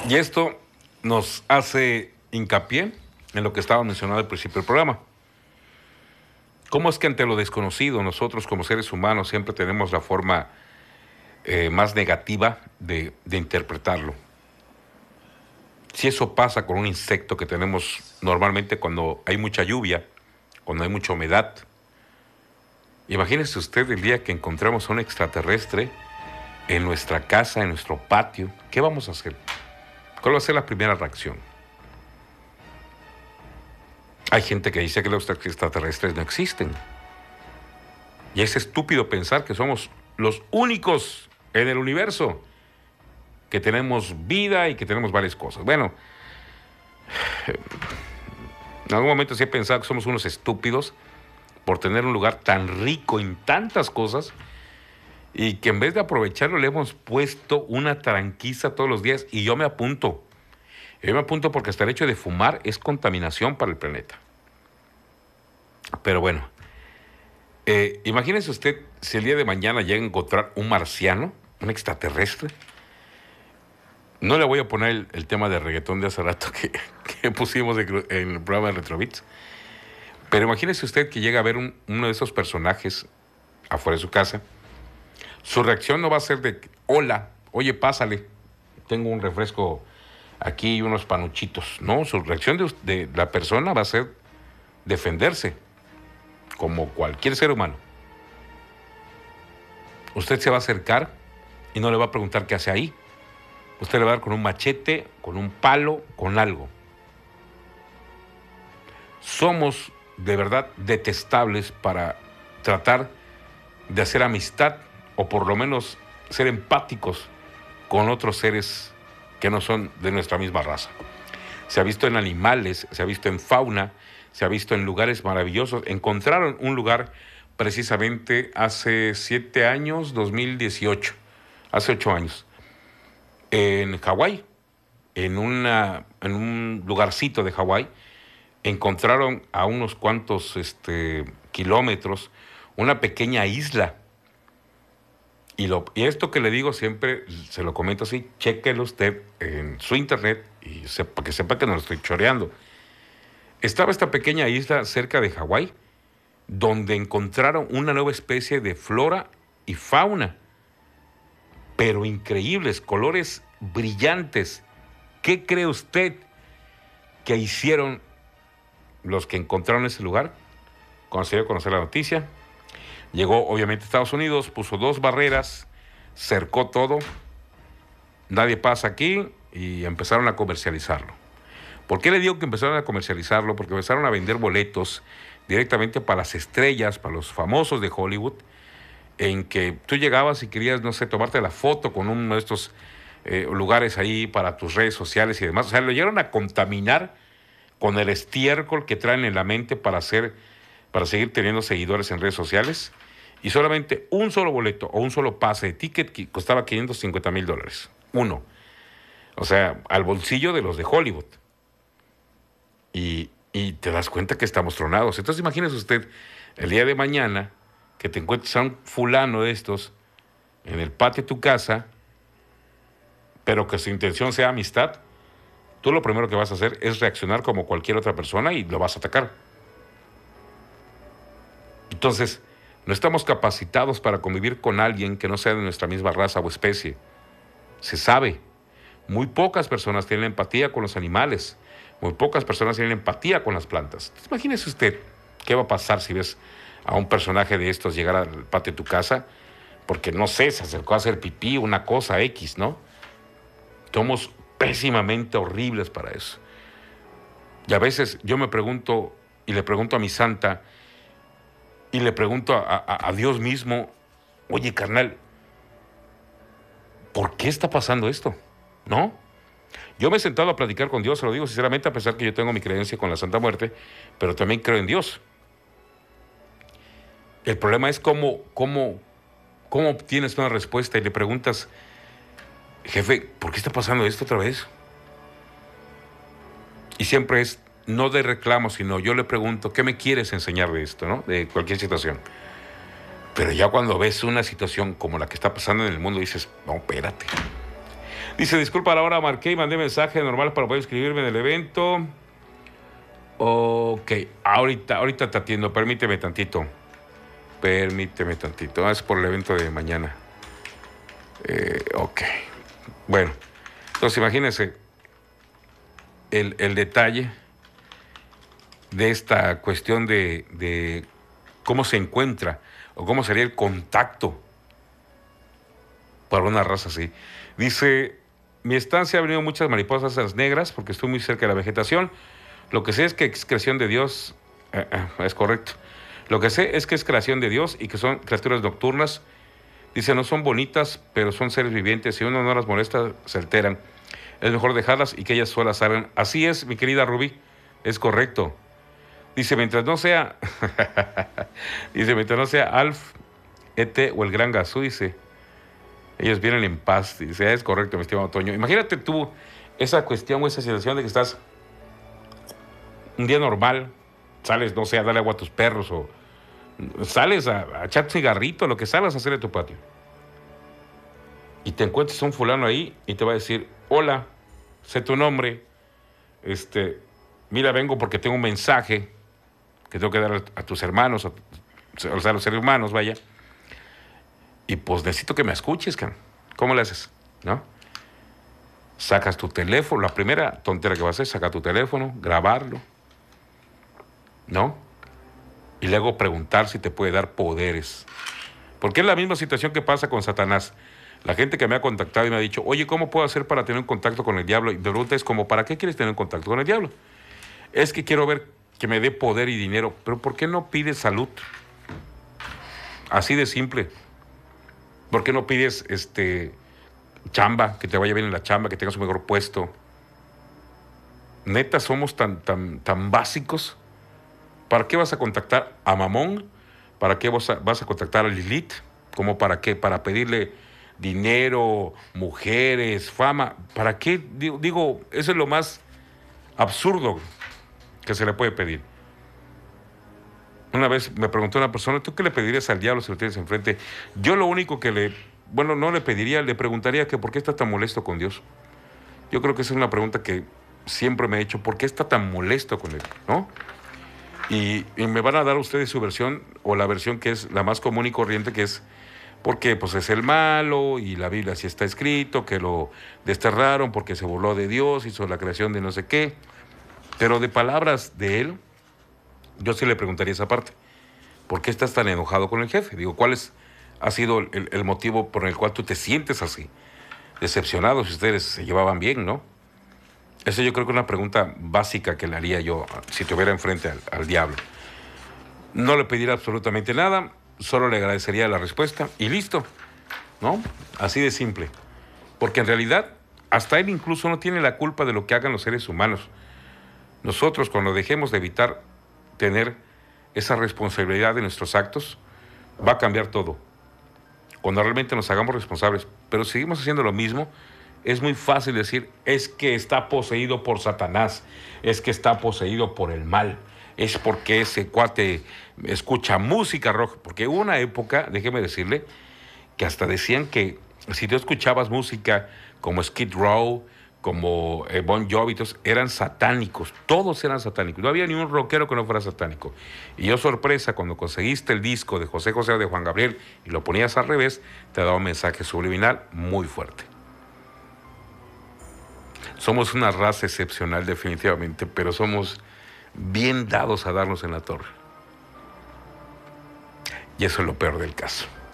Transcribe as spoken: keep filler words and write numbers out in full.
Y esto nos hace hincapié en lo que estaba mencionando al principio del programa. ¿Cómo es que ante lo desconocido nosotros como seres humanos siempre tenemos la forma eh, más negativa de, de interpretarlo? Si eso pasa con un insecto que tenemos normalmente cuando hay mucha lluvia, cuando hay mucha humedad, imagínese usted el día que encontramos a un extraterrestre en nuestra casa, en nuestro patio, ¿qué vamos a hacer? ¿Cuál va a ser la primera reacción? Hay gente que dice que los extraterrestres no existen. Y es estúpido pensar que somos los únicos en el universo que tenemos vida y que tenemos varias cosas. Bueno, en algún momento sí he pensado que somos unos estúpidos por tener un lugar tan rico en tantas cosas y que en vez de aprovecharlo le hemos puesto una tranquiza todos los días. Y yo me apunto. Yo me apunto porque hasta el hecho de fumar es contaminación para el planeta. Pero bueno, eh, imagínese usted si el día de mañana llega a encontrar un marciano, un extraterrestre. No le voy a poner el, el tema de reggaetón de hace rato que, que pusimos de, en el programa de Retrobits. Pero imagínese usted que llega a ver un, uno de esos personajes afuera de su casa. Su reacción no va a ser de, hola, oye, pásale, tengo un refresco aquí y unos panuchitos. No, su reacción de, de la persona va a ser defenderse, como cualquier ser humano. Usted se va a acercar y no le va a preguntar qué hace ahí. Usted le va a dar con un machete, con un palo, con algo. Somos de verdad detestables para tratar de hacer amistad o por lo menos ser empáticos con otros seres que no son de nuestra misma raza. Se ha visto en animales, se ha visto en fauna, se ha visto en lugares maravillosos. Encontraron un lugar precisamente hace siete años, dos mil dieciocho, hace ocho años, en Hawái, en, una, en un lugarcito de Hawái, encontraron a unos cuantos este, kilómetros una pequeña isla. Y, lo, y esto que le digo siempre, se lo comento así, chéquelo usted en su internet y sepa, que sepa que no lo estoy choreando. Estaba esta pequeña isla cerca de Hawái, donde encontraron una nueva especie de flora y fauna, pero increíbles, colores brillantes. ¿Qué cree usted que hicieron los que encontraron ese lugar? Cuando se dio a conocer la noticia, llegó obviamente a Estados Unidos, puso dos barreras, cercó todo, nadie pasa aquí y empezaron a comercializarlo. ¿Por qué le digo que empezaron a comercializarlo? Porque empezaron a vender boletos directamente para las estrellas, para los famosos de Hollywood, en que tú llegabas y querías, no sé, tomarte la foto con uno de estos eh, lugares ahí para tus redes sociales y demás. O sea, lo llegaron a contaminar con el estiércol que traen en la mente para hacer, para seguir teniendo seguidores en redes sociales. Y solamente un solo boleto o un solo pase de ticket que costaba quinientos cincuenta mil dólares. Uno. O sea, al bolsillo de los de Hollywood. Y, y te das cuenta que estamos tronados. Entonces imagínese usted el día de mañana que te encuentres a un fulano de estos en el patio de tu casa, pero que su intención sea amistad. Tú lo primero que vas a hacer es reaccionar como cualquier otra persona y lo vas a atacar. Entonces, no estamos capacitados para convivir con alguien que no sea de nuestra misma raza o especie. Se sabe. Muy pocas personas tienen empatía con los animales. Muy pocas personas tienen empatía con las plantas. Entonces, imagínese usted qué va a pasar si ves a un personaje de estos llegar al patio de tu casa, porque no sé, se acercó a hacer pipí, una cosa X, ¿no? Somos pésimamente horribles para eso. Y a veces yo me pregunto, y le pregunto a mi santa, y le pregunto a, a, a Dios mismo, oye, carnal, ¿por qué está pasando esto? ¿No? Yo me he sentado a platicar con Dios, se lo digo sinceramente, a pesar que yo tengo mi creencia con la Santa Muerte, pero también creo en Dios. El problema es cómo, cómo, cómo obtienes una respuesta y le preguntas, jefe, ¿por qué está pasando esto otra vez? Y siempre es no de reclamo, sino yo le pregunto, ¿qué me quieres enseñar de esto, no? De cualquier situación. Pero ya cuando ves una situación como la que está pasando en el mundo, dices, no, espérate. Dice, disculpa, a la hora marqué y mandé mensaje normal para poder inscribirme en el evento. Ok, ahorita, ahorita te atiendo, permíteme tantito. Permíteme tantito, ah, es por el evento de mañana. Eh, ok, bueno, entonces imagínense el, el detalle de esta cuestión de, de cómo se encuentra o cómo sería el contacto para una raza así. Dice, mi estancia ha venido muchas mariposas negras porque estoy muy cerca de la vegetación. Lo que sé es que es creación de Dios, eh, eh, es correcto. Lo que sé es que es creación de Dios y que son criaturas nocturnas. Dice, no son bonitas, pero son seres vivientes. Si uno no las molesta, se alteran. Es mejor dejarlas y que ellas solas salgan. Así es, mi querida Rubí, es correcto. Dice, mientras no sea, dice, mientras no sea Alf, E T o el Gran Gazú, dice, ellos vienen en paz. Dice, es correcto, mi estimado Toño. Imagínate tú esa cuestión o esa situación de que estás un día normal, sales, no sé, a darle agua a tus perros o sales a, a echar cigarrito, lo que salgas a hacer en tu patio. Y te encuentras a un fulano ahí y te va a decir, hola, sé tu nombre, este, mira, vengo porque tengo un mensaje que tengo que dar a, a tus hermanos, a, o sea, a los seres humanos, vaya. Y pues necesito que me escuches, can. ¿Cómo le haces? ¿No? Sacas tu teléfono, la primera tontera que vas a hacer, saca tu teléfono, grabarlo, ¿no? Y luego preguntar si te puede dar poderes. Porque es la misma situación que pasa con Satanás. La gente que me ha contactado y me ha dicho, oye, ¿cómo puedo hacer para tener un contacto con el diablo? Y mi pregunta es como, ¿para qué quieres tener un contacto con el diablo? Es que quiero ver que me dé poder y dinero. Pero ¿por qué no pides salud? Así de simple. ¿Por qué no pides este, chamba, que te vaya bien en la chamba, que tengas un mejor puesto? Neta, somos tan, tan, tan básicos. ¿Para qué vas a contactar a Mamón? ¿Para qué vas a, vas a contactar a Lilith? ¿Cómo para qué? Para pedirle dinero, mujeres, fama. ¿Para qué? Digo, digo, eso es lo más absurdo que se le puede pedir. Una vez me preguntó una persona, ¿tú qué le pedirías al diablo si lo tienes enfrente? Yo lo único que le, bueno, no le pediría, le preguntaría que por qué está tan molesto con Dios. Yo creo que esa es una pregunta que siempre me he hecho, ¿por qué está tan molesto con él? ¿No? Y, y me van a dar ustedes su versión, o la versión que es la más común y corriente, que es porque pues es el malo, y la Biblia sí está escrito, que lo desterraron porque se burló de Dios, hizo la creación de no sé qué. Pero de palabras de él, yo sí le preguntaría esa parte. ¿Por qué estás tan enojado con el jefe? Digo, ¿cuál es, ha sido el, el motivo por el cual tú te sientes así? Decepcionado, si ustedes se llevaban bien, ¿no? Esa yo creo que es una pregunta básica que le haría yo si tuviera enfrente al, al diablo. No le pediría absolutamente nada, solo le agradecería la respuesta y listo, ¿no? Así de simple. Porque en realidad, hasta él incluso no tiene la culpa de lo que hagan los seres humanos. Nosotros, cuando dejemos de evitar tener esa responsabilidad de nuestros actos, va a cambiar todo. Cuando realmente nos hagamos responsables, pero seguimos haciendo lo mismo, es muy fácil decir, es que está poseído por Satanás, es que está poseído por el mal, es porque ese cuate escucha música rock, porque hubo una época, déjeme decirle, que hasta decían que si tú escuchabas música como Skid Row, como eh, Bon Jovi, eran satánicos, todos eran satánicos, no había ni un rockero que no fuera satánico. Y yo, sorpresa, cuando conseguiste el disco de José José o de Juan Gabriel y lo ponías al revés, te daba un mensaje subliminal muy fuerte. Somos una raza excepcional definitivamente, pero somos bien dados a darnos en la torre. Y eso es lo peor del caso.